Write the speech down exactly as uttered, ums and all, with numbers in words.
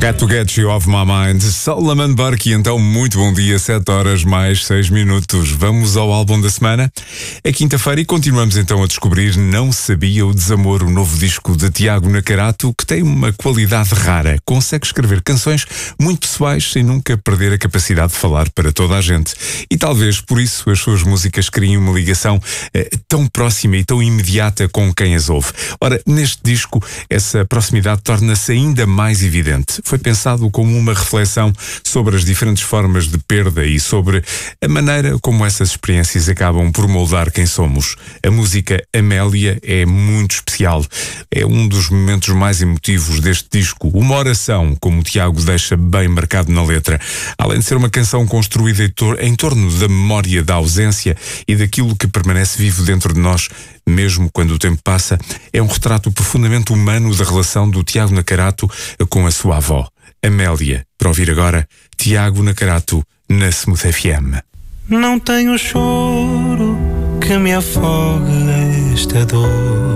Got to Get You Off My Mind, Solomon Burke. Então, muito bom dia, sete horas mais seis minutos. Vamos ao álbum da semana. É quinta-feira e continuamos então a descobrir Não Sabia o Desamor, o novo disco de Tiago Nacarato, que tem uma qualidade rara. Consegue escrever canções muito pessoais sem nunca perder a capacidade de falar para toda a gente. E talvez por isso as suas músicas criem uma ligação eh, tão próxima e tão imediata com quem as ouve. Ora, neste disco, essa proximidade torna-se ainda mais evidente. Foi pensado como uma reflexão sobre as diferentes formas de perda e sobre a maneira como essas experiências acabam por moldar quem somos. A música Amélia é muito especial. É um dos momentos mais emotivos deste disco. Uma oração, como o Tiago deixa bem marcado na letra. Além de ser uma canção construída em torno da memória da ausência e daquilo que permanece vivo dentro de nós, mesmo quando o tempo passa, é um retrato profundamente humano da relação do Tiago Nacarato com a sua avó, Amélia. Para ouvir agora, Tiago Nacarato na Smooth F M. Não tenho choro que me afogue esta dor.